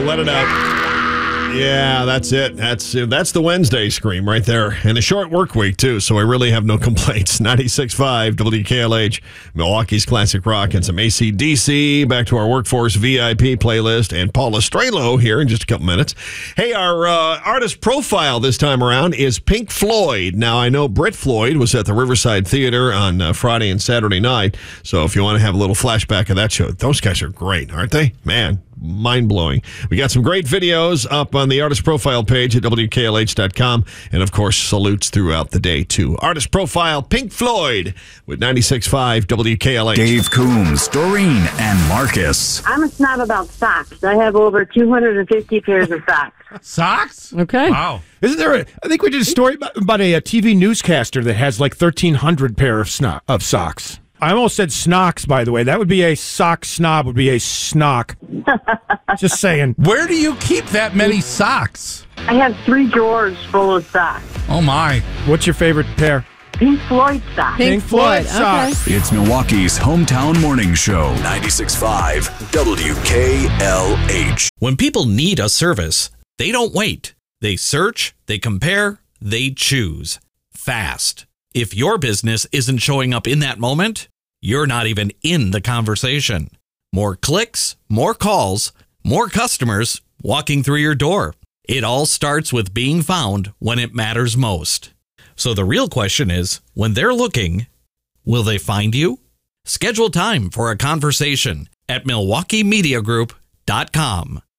let it out. Yeah, that's it. That's the Wednesday scream right there. And a short work week, too, so I really have no complaints. 96.5 WKLH, Milwaukee's Classic Rock, and some AC/DC. Back to our Workforce VIP playlist, and Paul Estrello here in just a couple minutes. Hey, our artist profile this time around is Pink Floyd. Now, I know Britt Floyd was at the Riverside Theater on Friday and Saturday night, so if you want to have a little flashback of that show, those guys are great, aren't they? Man, mind-blowing. We got some great videos up on the artist profile page at WKLH.com, and of course salutes throughout the day too. Artist profile Pink Floyd with 96.5 WKLH. Dave Coombs, Doreen, and Marcus. I'm a snob about socks. I have over 250 pairs of socks. Socks? Okay. Wow. Isn't there I think we did a story about a TV newscaster that has like 1,300 pair of socks. I almost said snocks, by the way. That would be a sock snob, would be a snock. Just saying. Where do you keep that many socks? I have 3 drawers full of socks. Oh, my. What's your favorite pair? Pink Floyd socks. Pink Floyd socks. Okay. It's Milwaukee's hometown morning show. 96.5 WKLH. When people need a service, they don't wait. They search, they compare, they choose. Fast. If your business isn't showing up in that moment, you're not even in the conversation. More clicks, more calls, more customers walking through your door. It all starts with being found when it matters most. So the real question is, when they're looking, will they find you? Schedule time for a conversation at MilwaukeeMediaGroup.com.